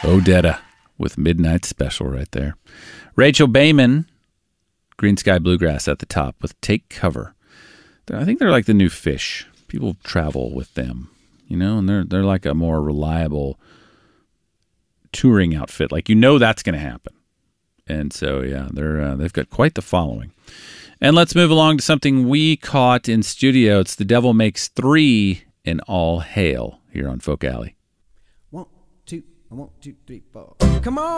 Odetta with Midnight Special right there. Rachel Bayman, Green Sky Bluegrass at the top with Take Cover. I think they're like the new Fish. People travel with them, and they're like a more reliable touring outfit. Like, that's going to happen. And so, yeah, they've got quite the following. And let's move along to something we caught in studio. It's The Devil Makes Three in All Hail here on Folk Alley. 1, 2, 1, 2, 3, 4. Come on!